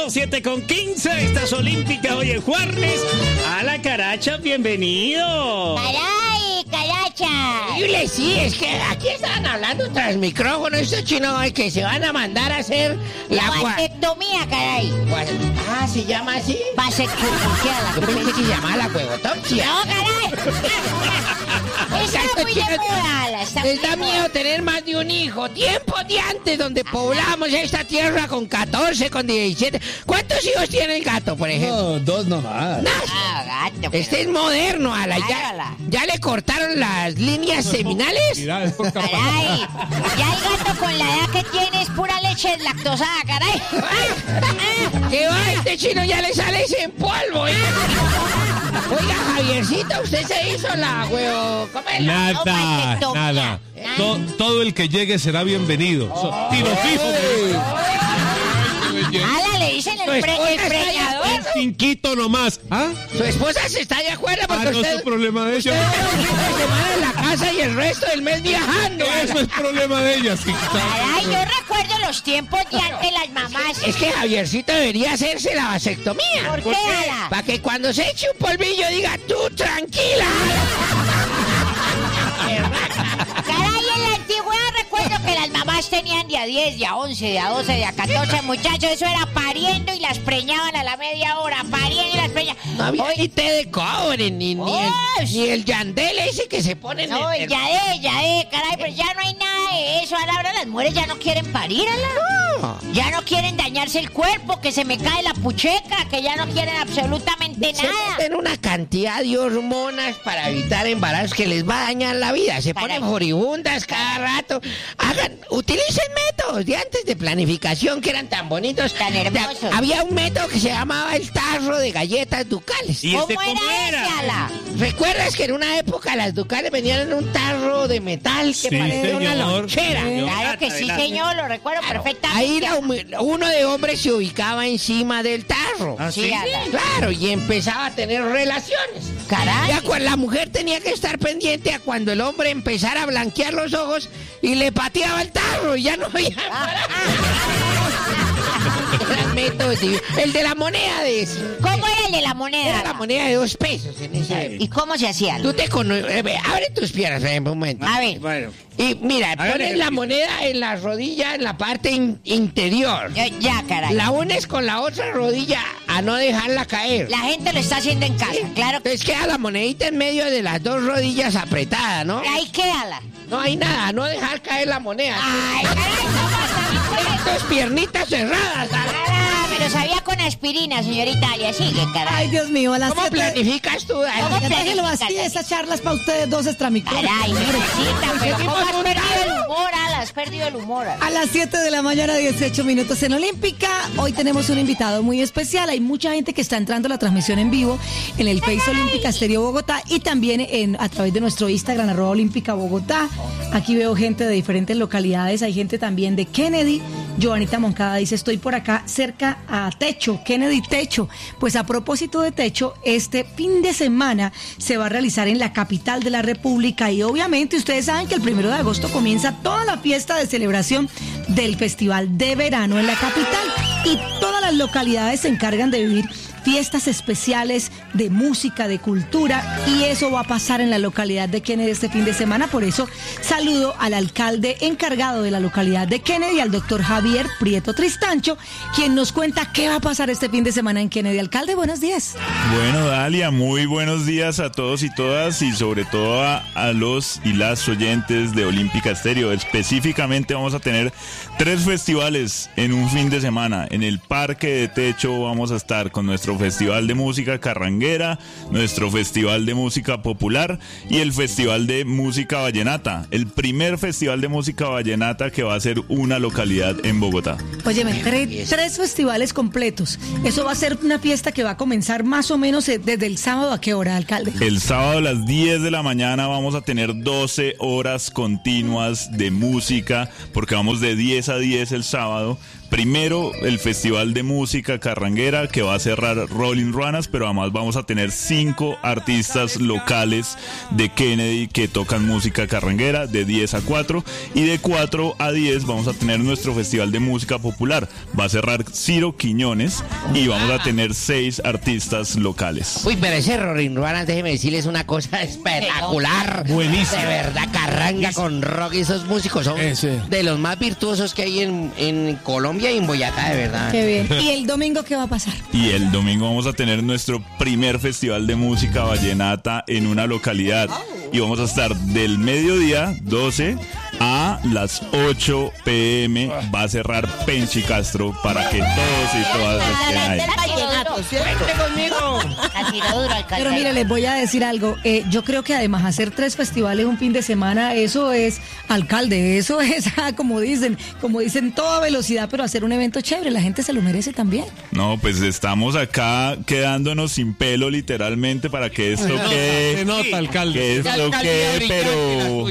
minutos, 7:15. Estás olímpica hoy en Juárez. A la Caracha, bienvenido. ¡Caray, Caracha! Increíble, sí, es que aquí estaban hablando tras micrófono estos chinos que se van a mandar a hacer la vasectomía, caray. Ah, ¿se llama así? Vasectomía. Yo pensé que se llamaba la huevotopsia. No, caray. Esa es muy de moda. Les da miedo tener más de un hijo. Tiempos de antes donde poblamos esta tierra con 14, con 17. ¿Cuántos hijos tiene el gato, por ejemplo? No, 2 nomás. Gato. Este es moderno, Ala. ¿Ya le cortaron las líneas seminales? Mira, es por Caray, ya el gato con la edad que tiene es pura leche deslactosada, caray. ¿Qué va? Este chino ya le sale ese en polvo. Oiga, Javiercito, usted se hizo la huevo. Nada. Todo el que llegue será bienvenido. Tiro fijo. Ala, le dicen el preñador. Un cinquito nomás. ¿Ah? Su esposa se está de acuerdo porque no usted... es problema de ella. Un fin de semana en la casa y el resto del mes viajando. Eso es problema de ella, sí. Caray, yo recuerdo los tiempos de antes las mamás. Es que Javiercito debería hacerse la vasectomía. ¿Por qué, Ala? Para que cuando se eche un polvillo diga, tú tranquila. Caray, en la antigüedad recuerdo que las mamás tenían de a 10, de a 11, de a 12, de a 14 muchachos. Eso era pariendo y las preñaban a la media hora. Pariendo y las preñaban. No había ni té de cobre, ni el yandel ese que se pone en no, el yadé, caray, pero ya no hay nada de eso. Ahora las mujeres ya no quieren parir, No. Ya no quieren dañarse el cuerpo, que se me cae la pucheca, que ya no quieren absolutamente Se nada. meten una cantidad de hormonas para evitar embarazos que les va a dañar la vida. Se ponen moribundas cada rato. Utilicen métodos de antes de planificación que eran tan bonitos. Tan hermosos. Había un método que se llamaba el tarro de galletas ducales. ¿Y ¿Cómo era ese, Ala? ¿Recuerdas que en una época las ducales venían en un tarro de metal que Sí, parecía una señor. lonchera? Claro que sí, señor, lo recuerdo perfectamente. Ahí uno de hombres se ubicaba encima del tarro. ¿Ah, sí? Ala. Claro, y empezaba a tener relaciones. Caray. Ya la mujer tenía que estar pendiente a cuando el hombre empezara a blanquear los ojos y le pateaba el tarro y ya no veía. Eran métodos. El de la moneda de eso. ¿Cómo era el de la moneda? Era la moneda de 2 pesos en esa época. ¿Y cómo se hacía? Tú te conoces. Abre tus piernas, ven, un momento. A ver. Bueno. Y mira, Hágale pones la ejercicio. moneda en la rodilla, en la parte interior. Ya, caray. La unes con la otra rodilla a no dejarla caer. La gente lo está haciendo en casa, claro que Entonces queda la monedita en medio de las 2 rodillas apretada, ¿no? ahí quédala. No hay nada, no dejar caer la moneda. Ay, caray, ¿cómo Tus piernitas cerradas. pero sabía con aspirina, señorita Alia. Sigue, caray. Ay, Dios mío, a las ¿Cómo 7... planificas tú, Dani? ¿Cómo Déjelo así, esas charlas para ustedes dos extramicrones. Caray, pobrecita, pero ¿cómo has un perdido lado. el humor, Ala? Has perdido el humor, Ala. A las 7 de la mañana, 18 minutos en Olímpica. Hoy tenemos un invitado muy especial. Hay mucha gente que está entrando a la transmisión en vivo en el Face Olímpica Estéreo Bogotá y también a través de nuestro Instagram, @Olímpica Bogotá. Aquí veo gente de diferentes localidades. Hay gente también de Kennedy. Joanita Moncada dice, estoy por acá cerca a Techo, Kennedy Techo. Pues a propósito de Techo, este fin de semana se va a realizar en la capital de la República y obviamente ustedes saben que el 1 de agosto comienza toda la fiesta de celebración del Festival de Verano en la capital y todas las localidades se encargan de vivir fiestas especiales de música, de cultura, y eso va a pasar en la localidad de Kennedy este fin de semana. Por eso saludo al alcalde encargado de la localidad de Kennedy, al doctor Javier Prieto Tristancho, quien nos cuenta qué va a pasar este fin de semana en Kennedy. Alcalde, buenos días. Bueno, Dalia, muy buenos días a todos y todas, y sobre todo a los y las oyentes de Olímpica Estéreo. Específicamente vamos a tener 3 festivales en un fin de semana. En el Parque de Techo vamos a estar con nuestro Festival de Música Carranguera, nuestro Festival de Música Popular y el Festival de Música Vallenata. El primer Festival de Música Vallenata que va a ser una localidad en Bogotá. Óyeme, 3 festivales completos. Eso va a ser una fiesta que va a comenzar más o menos desde el sábado. ¿A qué hora, alcalde? El sábado a las 10 de la mañana vamos a tener 12 horas continuas de música, porque vamos de 10 a 10 el sábado. Primero, el Festival de Música Carranguera, que va a cerrar Rolling Ruanas, pero además vamos a tener 5 artistas locales de Kennedy que tocan música carranguera de 10 a 4. Y de 4 a 10 vamos a tener nuestro Festival de Música Popular popular. Va a cerrar Ciro Quiñones y vamos a tener 6 artistas locales. Uy, pero ese Rolling Ruanas, déjeme decirles una cosa espectacular. Buenísimo. De verdad, carranga con rock. Esos músicos son de los más virtuosos que hay en Colombia y en Boyacá, de verdad. Qué bien. ¿Y el domingo qué va a pasar? Y el domingo vamos a tener nuestro primer festival de música vallenata en una localidad. Y vamos a estar del mediodía 12 a las 8 p.m. Va a cerrar Penchi Castro para que todos y todas estén ahí. Pero mire, les voy a decir algo. Yo creo que además hacer 3 festivales un fin de semana, eso es, alcalde, eso es, como dicen, toda velocidad, pero hacer un evento chévere, la gente se lo merece también. No, pues estamos acá quedándonos sin pelo literalmente para que esto quede... Se nota, alcalde. Que esto quede, pero...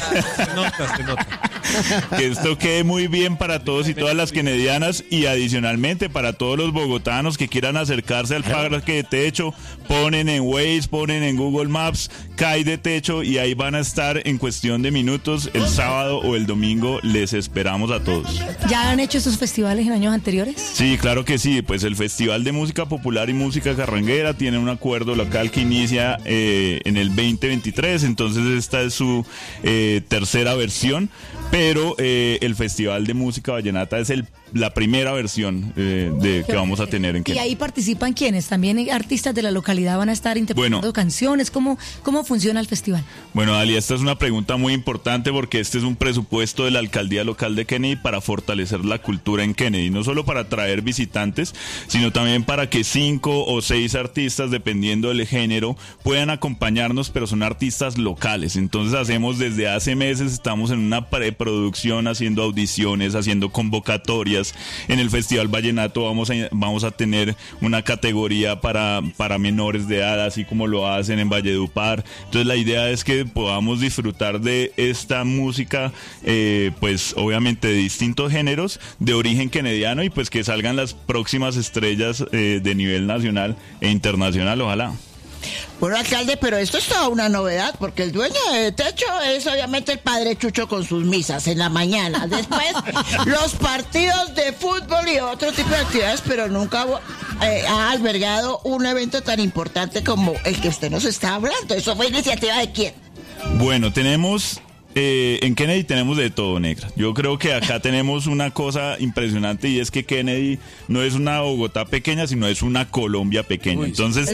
Se nota. Que esto quede muy bien para todos y todas las kennedianas y adicionalmente para todos los bogotanos que quieran acercarse al parque de techo, ponen en Waze, ponen en Google Maps, CAI de techo y ahí van a estar en cuestión de minutos el sábado o el domingo. Les esperamos a todos. ¿Ya han hecho estos festivales en años anteriores? Sí, claro que sí, pues el Festival de Música Popular y Música Carranguera tiene un acuerdo local que inicia en el 2023, entonces esta es su tercera versión, pero el Festival de Música Vallenata es la primera versión que vamos a tener en Kennedy. ¿Y ahí participan quiénes? ¿También artistas de la localidad van a estar interpretando canciones? ¿Cómo funciona el festival? Bueno, Dalia, esta es una pregunta muy importante porque este es un presupuesto de la alcaldía local de Kennedy para fortalecer la cultura en Kennedy, no solo para atraer visitantes, sino también para que 5 o 6 artistas, dependiendo del género, puedan acompañarnos, pero son artistas locales. Entonces desde hace meses estamos en una preproducción, haciendo audiciones, haciendo convocatorias. En el Festival Vallenato vamos a tener una categoría para menores de edad, así como lo hacen en Valledupar. Entonces la idea es que podamos disfrutar de esta música, pues obviamente de distintos géneros, de origen kennediano, y pues que salgan las próximas estrellas de nivel nacional e internacional, ojalá. Bueno, alcalde, pero esto es toda una novedad, porque el dueño de techo es obviamente el padre Chucho con sus misas en la mañana. Después, los partidos de fútbol y otro tipo de actividades, pero nunca ha albergado un evento tan importante como el que usted nos está hablando. ¿Eso fue iniciativa de quién? Bueno, tenemos... en Kennedy tenemos de todo, negra. Yo creo que acá tenemos una cosa impresionante y es que Kennedy no es una Bogotá pequeña, sino es una Colombia pequeña. Entonces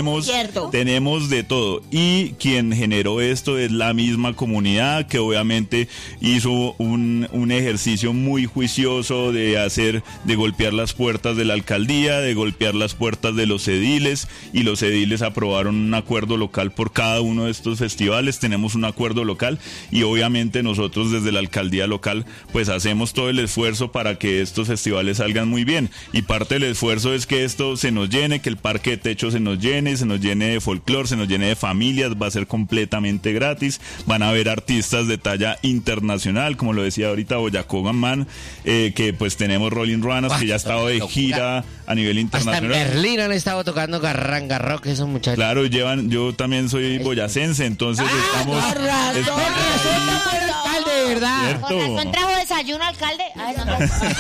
tenemos de todo. Y quien generó esto es la misma comunidad, que obviamente hizo un ejercicio muy juicioso de golpear las puertas de la alcaldía, de golpear las puertas de los ediles, y los ediles aprobaron un acuerdo local por cada uno de estos festivales. Tenemos un acuerdo local y obviamente nosotros desde la alcaldía local pues hacemos todo el esfuerzo para que estos festivales salgan muy bien, y parte del esfuerzo es que esto se nos llene, que el parque de techo se nos llene de folclore, se nos llene de familias. Va a ser completamente gratis, van a haber artistas de talla internacional, como lo decía ahorita Boyacó Man, que pues tenemos Rolling Ruanas, que ya ha estado de gira a nivel internacional. Hasta en Berlín han estado tocando carranga rock esos muchachos. Claro, yo también soy boyacense, entonces estamos alcalde, de verdad. ¿Con razón trajo desayuno, alcalde? Ay, no.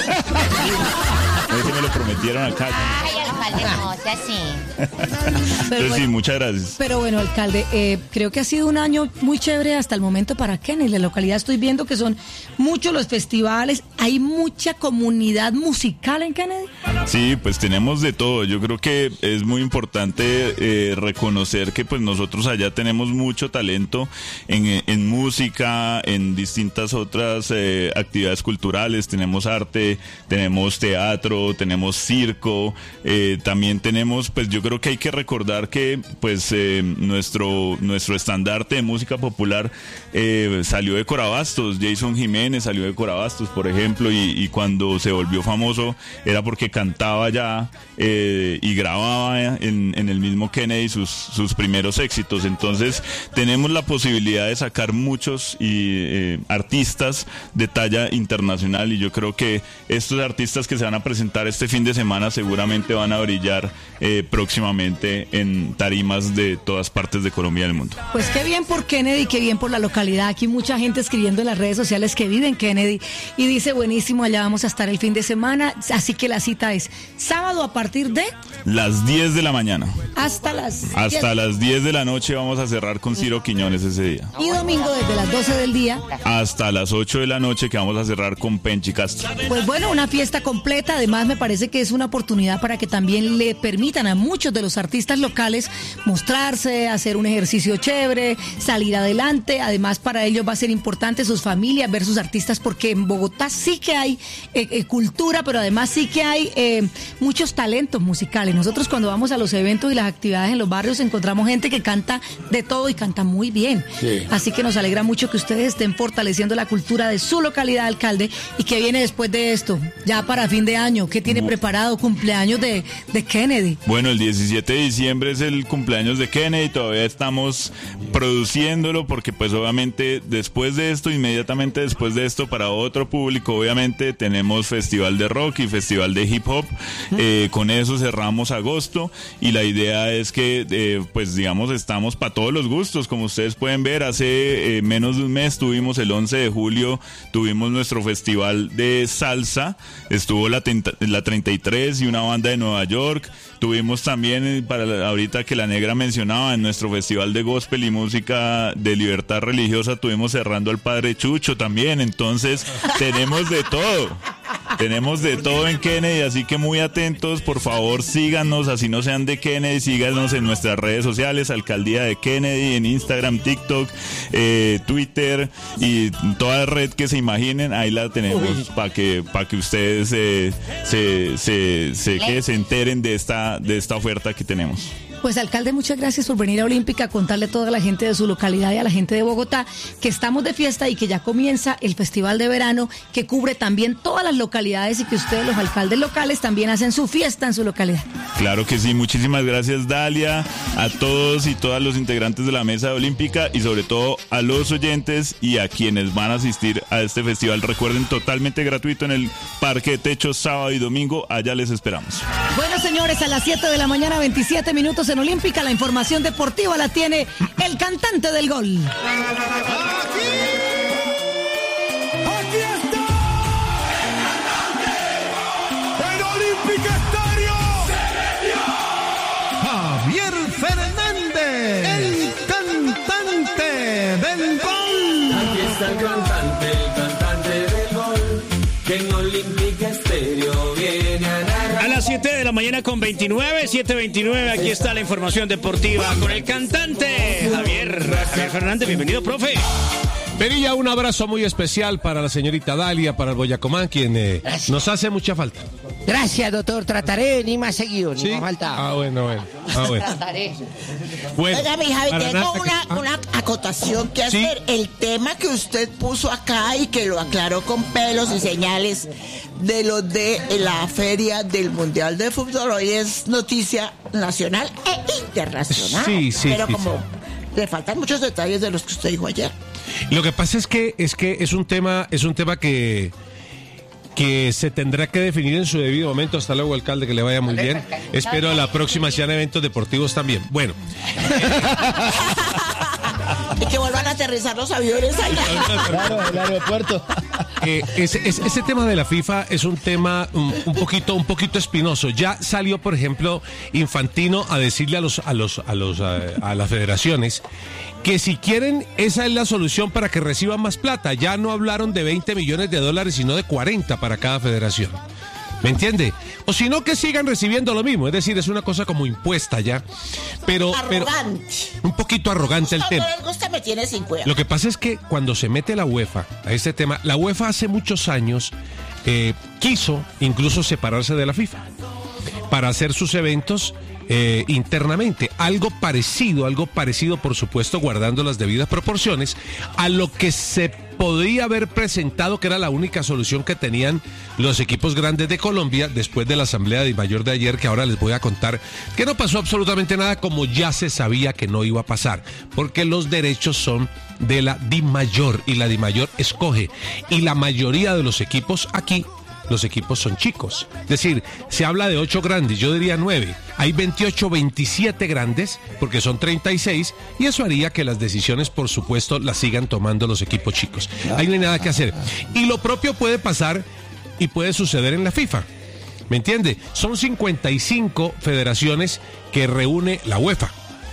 Eso me lo prometieron acá. Ay, alcalde, no, sea así. Entonces sí, muchas gracias. Pero bueno, alcalde, creo que ha sido un año muy chévere hasta el momento para Kennedy. La localidad, estoy viendo que son muchos los festivales, hay mucha comunidad musical en Kennedy. Sí, pues tenemos de todo. Yo creo que es muy importante reconocer que pues nosotros allá tenemos mucho talento en música, en distintas otras actividades culturales. Tenemos arte, tenemos teatro, tenemos circo, también tenemos, pues yo creo que hay que recordar que pues nuestro estandarte de música popular salió de Corabastos. Jason Jiménez salió de Corabastos, por ejemplo, y cuando se volvió famoso era porque cantaba ya y grababa en el mismo Kennedy sus primeros éxitos. Entonces tenemos la posibilidad de sacar muchos artistas de talla internacional, y yo creo que estos artistas que se van a presentar presentar este fin de semana seguramente van a brillar próximamente en tarimas de todas partes de Colombia y del mundo. Pues qué bien por Kennedy, qué bien por la localidad. Aquí mucha gente escribiendo en las redes sociales que vive en Kennedy y dice, buenísimo, allá vamos a estar el fin de semana. Así que la cita es sábado a partir de las 10 de la mañana. Hasta las 10 de la noche vamos a cerrar con Ciro Quiñones ese día. Y domingo desde las 12 del día hasta las 8 de la noche, que vamos a cerrar con Penchi Castro. Pues bueno, una fiesta completa. Además me parece que es una oportunidad para que también le permitan a muchos de los artistas locales mostrarse, hacer un ejercicio chévere, salir adelante. Además para ellos va a ser importante sus familias, ver sus artistas, porque en Bogotá sí que hay cultura, pero además sí que hay muchos talentos musicales. Nosotros cuando vamos a los eventos y las actividades en los barrios encontramos gente que canta de todo y canta muy bien. Sí. Así que nos alegra mucho que ustedes estén fortaleciendo la cultura de su localidad, alcalde. ¿Y qué viene después de esto? Ya para fin de año, ¿qué tiene preparado? Cumpleaños de Kennedy. Bueno, el 17 de diciembre es el cumpleaños de Kennedy, todavía estamos produciéndolo porque pues obviamente después de esto, inmediatamente después de esto, para otro público, obviamente tenemos festival de rock y festival de hip hop. Con eso cerramos agosto y la idea es que pues digamos estamos para todos los gustos. Como ustedes pueden ver, hace menos de un mes tuvimos el 11 de julio, tuvimos nuestro festival de salsa, estuvo la 33 y una banda de Nueva York. Tuvimos también, para ahorita que la Negra mencionaba, en nuestro festival de gospel y música de libertad religiosa, tuvimos cerrando al Padre Chucho también. Entonces tenemos de todo. Tenemos de todo en Kennedy, así que muy atentos, por favor síganos, así no sean de Kennedy, síganos en nuestras redes sociales, Alcaldía de Kennedy, en Instagram, TikTok, Twitter y toda red que se imaginen, ahí la tenemos para que ustedes se enteren de esta oferta que tenemos. Pues alcalde, muchas gracias por venir a Olímpica a contarle a toda la gente de su localidad y a la gente de Bogotá que estamos de fiesta y que ya comienza el festival de verano que cubre también todas las localidades y que ustedes, los alcaldes locales, también hacen su fiesta en su localidad. Claro que sí, muchísimas gracias Dalia, a todos y todas los integrantes de la mesa de Olímpica y sobre todo a los oyentes y a quienes van a asistir a este festival. Recuerden, totalmente gratuito en el Parque de Techo, sábado y domingo, allá les esperamos. Bueno señores, a las 7 de la mañana, 27 minutos en Olímpica, la información deportiva la tiene el cantante del gol. Aquí está en Olímpica Estéreo. Javier Fernández, el cantante del gol. Aquí está el cantante del gol, que en Olímpica Estéreo viene a narrar. A las 7 de la mañana con 7:29, aquí está la información deportiva con el cantante Javier Fernández. Bienvenido, profe. Perilla, un abrazo muy especial para la señorita Dalia, para el Boyacomán, quien nos hace mucha falta. Gracias, doctor. Trataré de venir más seguido, ni más falta. Bueno. Trataré. Bueno, oiga, mi Javi, tengo una acotación que hacer. ¿Sí? El tema que usted puso acá y que lo aclaró con pelos y señales de lo de la feria del Mundial de Fútbol, hoy es noticia nacional e internacional. Sí. Pero como le faltan muchos detalles de los que usted dijo ayer. Lo que pasa es que es un tema que se tendrá que definir en su debido momento. Hasta luego, alcalde, que le vaya muy bien. Espero a la próxima sean eventos deportivos también. Bueno. Y que vuelvan a aterrizar los aviones allá. Claro, el aeropuerto. Ese tema de la FIFA es un tema un poquito espinoso. Ya salió, por ejemplo, Infantino a decirle a las federaciones que si quieren, esa es la solución para que reciban más plata. Ya no hablaron de $20 millones, sino de 40 para cada federación. ¿Me entiende? O si no, que sigan recibiendo lo mismo. Es decir, es una cosa como impuesta ya. Pero un poquito arrogante el tema. No les gusta, me tiene sin cuidado. Lo que pasa es que cuando se mete la UEFA a este tema, la UEFA hace muchos años quiso incluso separarse de la FIFA para hacer sus eventos internamente. Algo parecido, por supuesto, guardando las debidas proporciones, a lo que se podría haber presentado, que era la única solución que tenían los equipos grandes de Colombia después de la asamblea de Dimayor de ayer, que ahora les voy a contar que no pasó absolutamente nada, como ya se sabía que no iba a pasar, porque los derechos son de la Dimayor y la Dimayor escoge, y la mayoría de los equipos aquí los equipos son chicos. Es decir, se habla de 8 grandes, yo diría 9. Hay 28, 27 grandes, porque son 36, y eso haría que las decisiones, por supuesto, las sigan tomando los equipos chicos. Ahí no hay nada que hacer. Y lo propio puede pasar y puede suceder en la FIFA. ¿Me entiende? Son 55 federaciones que reúne la UEFA.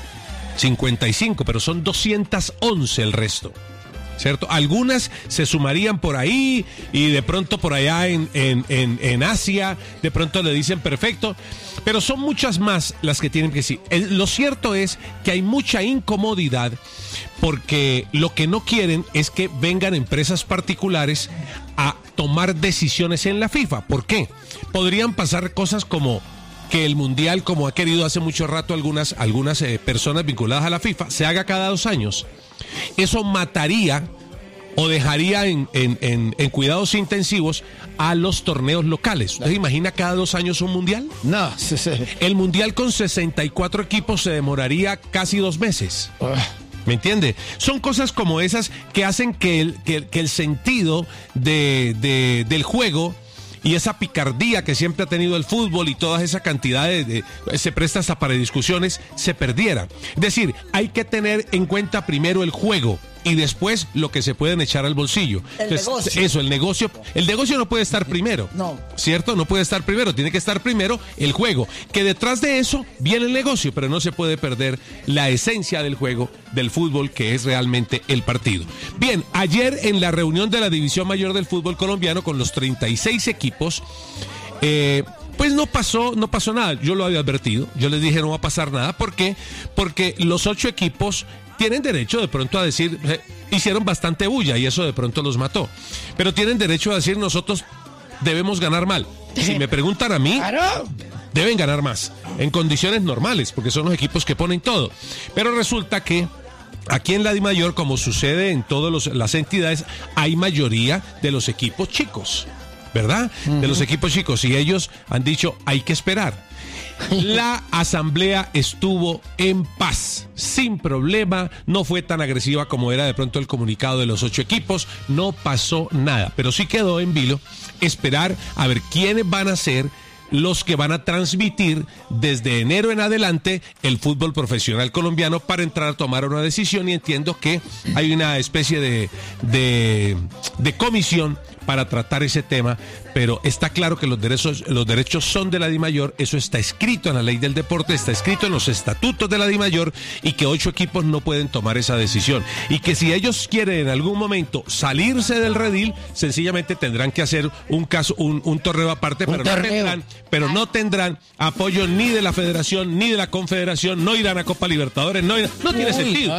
55, pero son 211 el resto. ¿Cierto? Algunas se sumarían por ahí y de pronto por allá en Asia, de pronto le dicen perfecto, pero son muchas más las que tienen que decir. Lo cierto es que hay mucha incomodidad porque lo que no quieren es que vengan empresas particulares a tomar decisiones en la FIFA. ¿Por qué? Podrían pasar cosas como que el Mundial, como ha querido hace mucho rato algunas personas vinculadas a la FIFA, se haga cada 2 años. Eso mataría o dejaría en cuidados intensivos a los torneos locales. ¿Usted se imagina cada 2 años un Mundial? No. El Mundial con 64 equipos se demoraría casi 2 meses. ¿Me entiende? Son cosas como esas que hacen que el sentido del juego y esa picardía que siempre ha tenido el fútbol y toda esa cantidad se presta hasta para discusiones, se perdiera. Es decir, hay que tener en cuenta primero el juego y después lo que se pueden echar al bolsillo. Entonces, eso, el negocio no puede estar primero. No. ¿Cierto? No puede estar primero, tiene que estar primero el juego. Que detrás de eso viene el negocio, pero no se puede perder la esencia del juego, del fútbol, que es realmente el partido. Bien, ayer en la reunión de la División Mayor del Fútbol Colombiano con los 36 equipos, pues no pasó nada. Yo lo había advertido, yo les dije no va a pasar nada. ¿Por qué? Porque los 8 equipos tienen derecho de pronto a decir, hicieron bastante bulla y eso de pronto los mató, pero tienen derecho a decir nosotros debemos ganar mal. Si me preguntan a mí, deben ganar más, en condiciones normales, porque son los equipos que ponen todo. Pero resulta que aquí en la DIMAYOR, como sucede en todas las entidades, hay mayoría de los equipos chicos, ¿verdad? De los equipos chicos, y ellos han dicho hay que esperar. La asamblea estuvo en paz, sin problema, no fue tan agresiva como era de pronto el comunicado de los 8 equipos, no pasó nada, pero sí quedó en vilo esperar a ver quiénes van a ser los que van a transmitir desde enero en adelante el fútbol profesional colombiano para entrar a tomar una decisión, y entiendo que hay una especie de comisión para tratar ese tema, pero está claro que los derechos son de la DIMAYOR, eso está escrito en la ley del deporte, está escrito en los estatutos de la DIMAYOR, y que 8 equipos no pueden tomar esa decisión, y que si ellos quieren en algún momento salirse del redil, sencillamente tendrán que hacer un torneo aparte, pero no tendrán apoyo ni de la federación ni de la confederación, no irán a Copa Libertadores, no tiene sentido,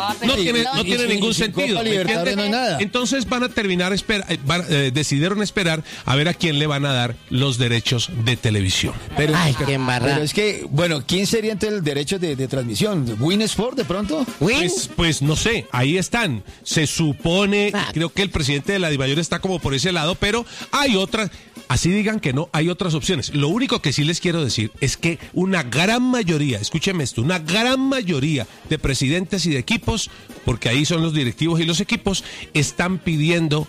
no tiene ningún sentido. Copa Libertadores no hay nada. Entonces van a terminar decidieron esperar a ver a quién le van a dar los derechos de televisión. Pero es que, bueno, ¿quién sería entonces el derecho de transmisión? ¿Win Sport de pronto? Pues no sé, ahí están. Se supone, creo que el presidente de la DIMAYOR está como por ese lado, pero hay otras, así digan que no, hay otras opciones. Lo único que sí les quiero decir es que una gran mayoría, escúcheme esto, una gran mayoría de presidentes y de equipos, porque ahí son los directivos y los equipos, están pidiendo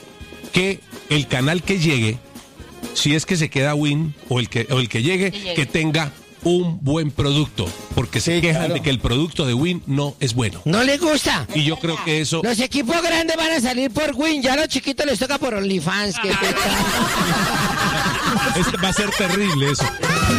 que el canal que llegue, si es que se queda Win o el que llegue, que tenga un buen producto, porque se quejan de que el producto de Win no es bueno. No les gusta. Y yo creo que eso... Los equipos grandes van a salir por Win, ya a los chiquitos les toca por OnlyFans. Va a ser terrible eso.